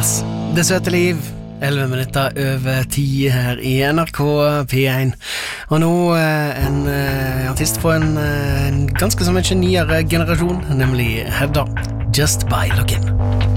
Yes, Det søte liv 11 minutter over 10 her i NRK P1. Og nå en artist fra en ganske så mye nyere generasjon, nemlig Hedda, Just by Looking.